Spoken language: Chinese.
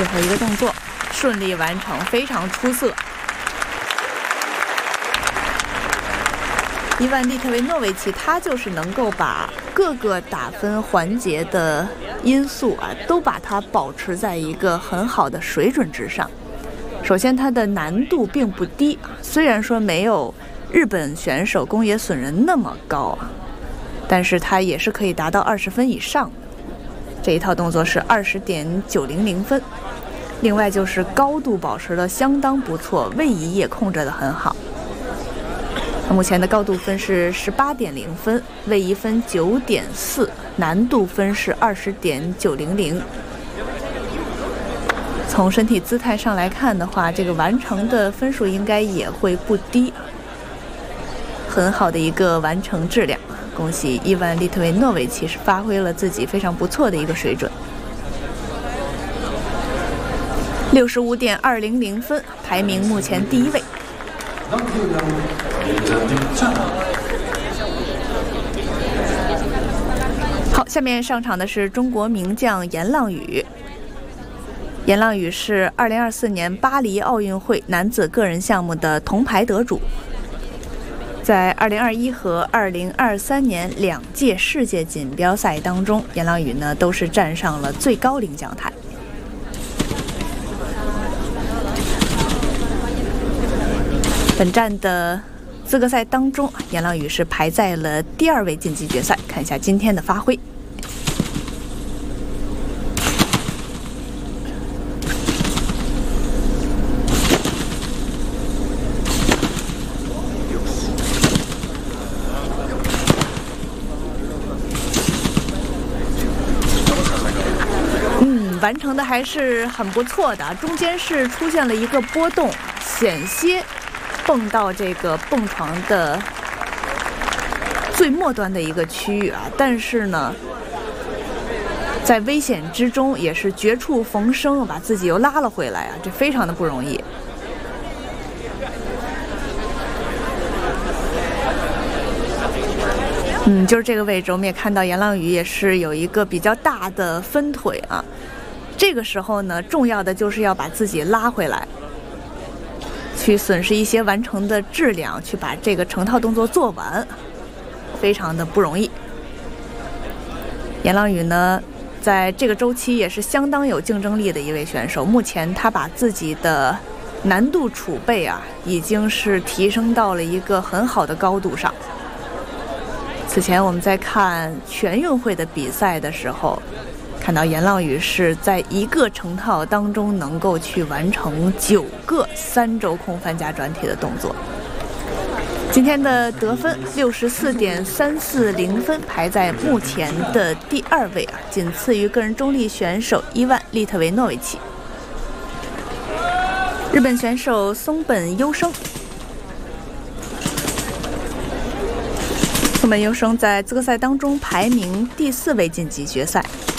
最后一个动作顺利完成，非常出色。伊万·利特维诺维奇他就是能够把各个打分环节的因素都把它保持在一个很好的水准之上。首先它的难度并不低，虽然说没有日本选手宫野隼人那么高但是它也是可以达到20分以上的。这一套动作是20.900分。另外就是高度保持得相当不错，位移也控制得很好。目前的高度分是18.0分，位移分9.4，难度分是20.900。从身体姿态上来看的话，这个完成的分数应该也会不低，很好的一个完成质量。恭喜伊万·利特维诺维奇是发挥了自己非常不错的一个水准。65.200分，排名目前第1位。好，下面上场的是中国名将严浪宇。严浪宇是2024年巴黎奥运会男子个人项目的铜牌得主，在2021和2023年2届世界锦标赛当中，严浪宇呢都是站上了最高领奖台。本站的资格赛当中，严浪宇是排在了第2位晋级决赛。看一下今天的发挥。完成的还是很不错的，中间是出现了一个波动，险些蹦到这个蹦床的最末端的一个区域但是呢在危险之中也是绝处逢生，把自己又拉了回来这非常的不容易。就是这个位置我们也看到严浪宇也是有一个比较大的分腿这个时候呢重要的就是要把自己拉回来，去损失一些完成的质量，去把这个成套动作做完，非常的不容易。严浪宇呢在这个周期也是相当有竞争力的一位选手，目前他把自己的难度储备已经是提升到了一个很好的高度上。此前我们在看全运会的比赛的时候，看到严浪宇是在一个成套当中能够去完成9个3轴空翻加转体的动作。今天的得分64.340分，排在目前的第2位仅次于个人中立选手伊万·利特维诺维奇。日本选手松本优生，松本优生在资格赛当中排名第4位晋级决赛。